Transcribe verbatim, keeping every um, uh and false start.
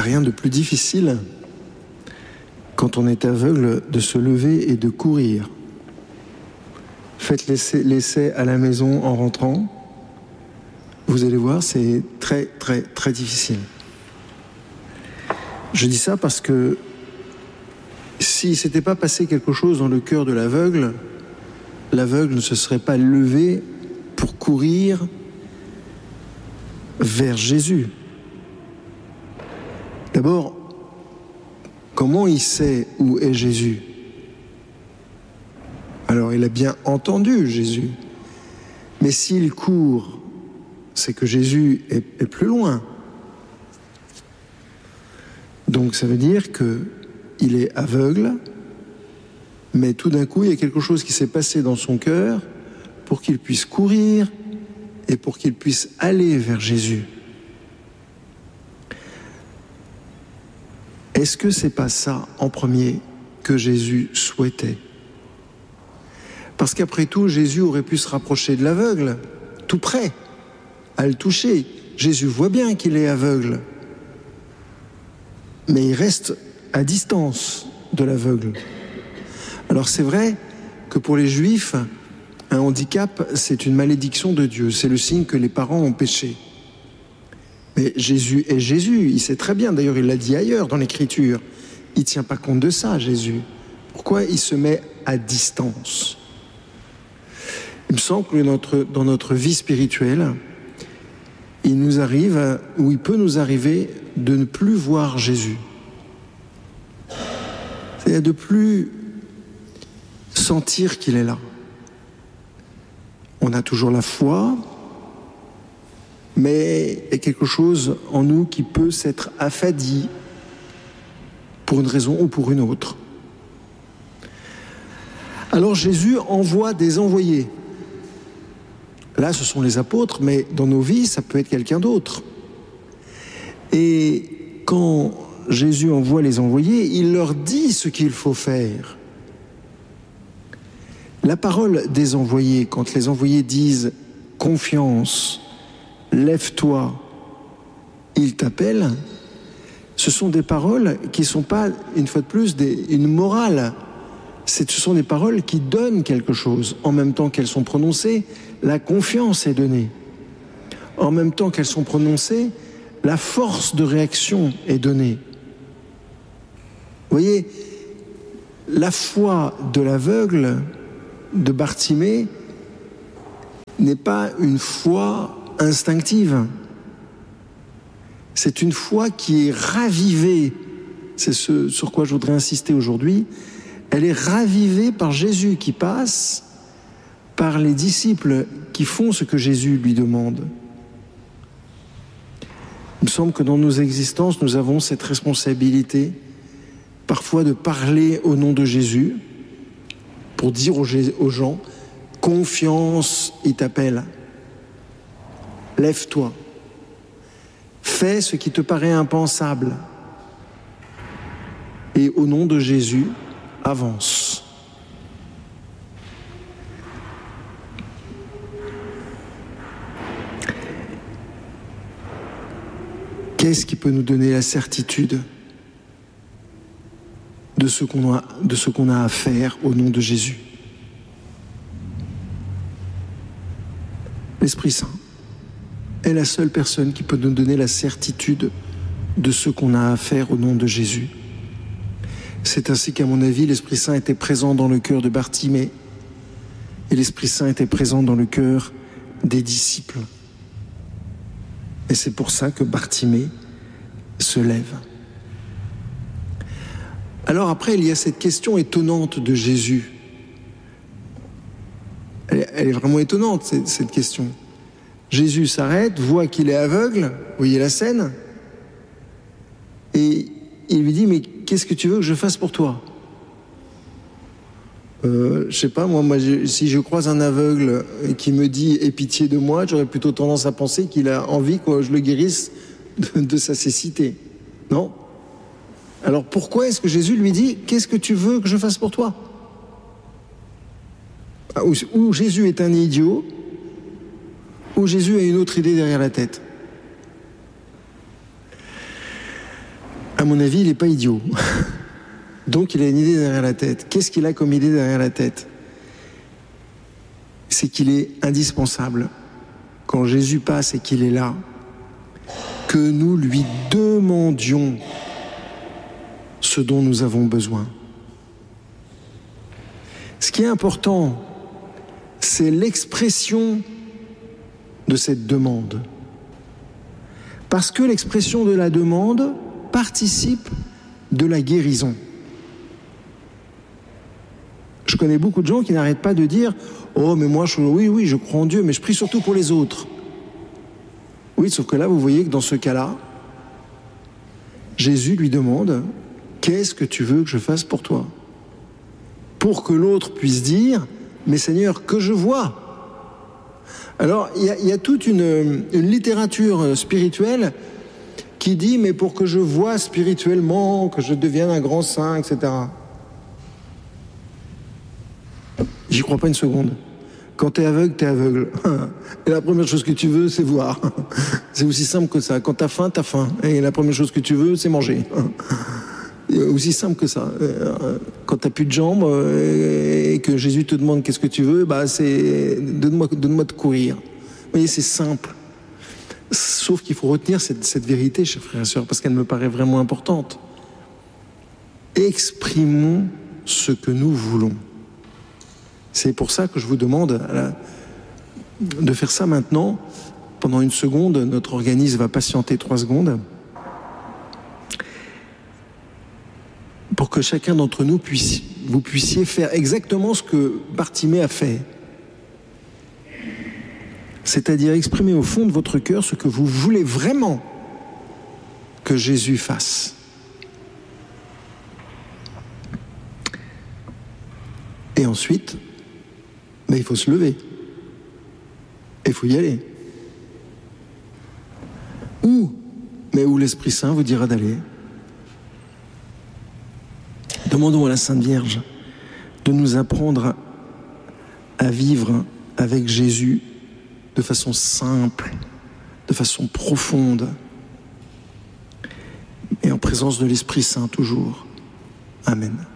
a rien de plus difficile quand on est aveugle de se lever et de courir. Faites l'essai, l'essai à la maison en rentrant. Vous allez voir, c'est très, très, très difficile. Je dis ça parce que s'il ne s'était pas passé quelque chose dans le cœur de l'aveugle, l'aveugle ne se serait pas levé pour courir vers Jésus. D'abord, comment il sait où est Jésus ? Alors, il a bien entendu Jésus. Mais s'il court, c'est que Jésus est, est plus loin. Donc, ça veut dire qu'il est aveugle, mais tout d'un coup, il y a quelque chose qui s'est passé dans son cœur pour qu'il puisse courir et pour qu'il puisse aller vers Jésus. Est-ce que c'est pas ça, en premier, que Jésus souhaitait ? Parce qu'après tout, Jésus aurait pu se rapprocher de l'aveugle, tout près, à le toucher. Jésus voit bien qu'il est aveugle, mais il reste à distance de l'aveugle. Alors c'est vrai que pour les Juifs, un handicap, c'est une malédiction de Dieu, c'est le signe que les parents ont péché. Mais Jésus est Jésus, il sait très bien, d'ailleurs il l'a dit ailleurs dans l'Écriture, il ne tient pas compte de ça, Jésus. Pourquoi il se met à distance ? Il me semble que notre, dans notre vie spirituelle, il nous arrive, ou il peut nous arriver, de ne plus voir Jésus. C'est-à-dire de plus sentir qu'il est là. On a toujours la foi, mais il y a quelque chose en nous qui peut s'être affadi pour une raison ou pour une autre. Alors Jésus envoie des envoyés. Là, ce sont les apôtres, mais dans nos vies, ça peut être quelqu'un d'autre. Et quand Jésus envoie les envoyés, il leur dit ce qu'il faut faire. La parole des envoyés, quand les envoyés disent « confiance », « lève-toi », il t'appelle, ce sont des paroles qui ne sont pas, une fois de plus, des, une morale. C'est, ce sont des paroles qui donnent quelque chose. En même temps qu'elles sont prononcées, la confiance est donnée. En même temps qu'elles sont prononcées, la force de réaction est donnée. Vous voyez, la foi de l'aveugle, de Bartimée, n'est pas une foi instinctive. C'est une foi qui est ravivée. C'est ce sur quoi je voudrais insister aujourd'hui. Elle est ravivée par Jésus qui passe, par les disciples qui font ce que Jésus lui demande. Il me semble que dans nos existences, nous avons cette responsabilité, parfois de parler au nom de Jésus, pour dire aux gens, confiance, il t'appelle. Lève-toi. Fais ce qui te paraît impensable. Et au nom de Jésus, avance. Qu'est-ce qui peut nous donner la certitude de ce qu'on a, de ce qu'on a à faire au nom de Jésus ? L'Esprit Saint est la seule personne qui peut nous donner la certitude de ce qu'on a à faire au nom de Jésus. C'est ainsi qu'à mon avis, l'Esprit Saint était présent dans le cœur de Bartimée et l'Esprit Saint était présent dans le cœur des disciples. Et c'est pour ça que Bartimée se lève. Alors après, il y a cette question étonnante de Jésus. Elle est, elle est vraiment étonnante, cette, cette question. Jésus s'arrête, voit qu'il est aveugle, vous voyez la scène, et il lui dit, mais qu'est-ce que tu veux que je fasse pour toi ? euh, Je sais pas, moi, moi je, si je croise un aveugle qui me dit « aie pitié de moi », j'aurais plutôt tendance à penser qu'il a envie que je le guérisse de, de sa cécité. Non ? Alors pourquoi est-ce que Jésus lui dit « qu'est-ce que tu veux que je fasse pour toi ?» Ou, ou Jésus est un idiot, ou Jésus a une autre idée derrière la tête. à mon avis, il n'est pas idiot. Donc il a une idée derrière la tête. Qu'est-ce qu'il a comme idée derrière la tête? C'est qu'il est indispensable, quand Jésus passe et qu'il est là, que nous lui demandions ce dont nous avons besoin. Ce qui est important, c'est l'expression de cette demande. Parce que l'expression de la demande participe de la guérison. Je connais beaucoup de gens qui n'arrêtent pas de dire « Oh, mais moi, je, oui, oui, je crois en Dieu, mais je prie surtout pour les autres. » Oui, sauf que là, vous voyez que dans ce cas-là, Jésus lui demande « Qu'est-ce que tu veux que je fasse pour toi ?» Pour que l'autre puisse dire « Mais Seigneur, que je vois !» Alors, il y a, y a toute une, une littérature spirituelle qui dit « Mais pour que je vois spirituellement, que je devienne un grand saint, et cetera » J'y crois pas une seconde. Quand t'es aveugle, t'es aveugle. Et la première chose que tu veux, c'est voir. C'est aussi simple que ça. Quand t'as faim, t'as faim. Et la première chose que tu veux, c'est manger. Aussi simple que ça. Quand t'as plus de jambes et que Jésus te demande qu'est-ce que tu veux, bah c'est donne-moi, donne-moi de courir. Vous voyez, c'est simple. Sauf qu'il faut retenir cette, cette vérité, chers frères et sœurs, parce qu'elle me paraît vraiment importante. Exprimons ce que nous voulons. C'est pour ça que je vous demande de faire ça maintenant. Pendant une seconde, notre organisme va patienter trois secondes pour que chacun d'entre nous puisse, vous puissiez faire exactement ce que Bartimée a fait. C'est-à-dire exprimer au fond de votre cœur ce que vous voulez vraiment que Jésus fasse. Et ensuite, ben, il faut se lever. Et il faut y aller. Où? Mais où l'Esprit Saint vous dira d'aller. Demandons à la Sainte Vierge de nous apprendre à vivre avec Jésus de façon simple, de façon profonde, et en présence de l'Esprit Saint toujours. Amen.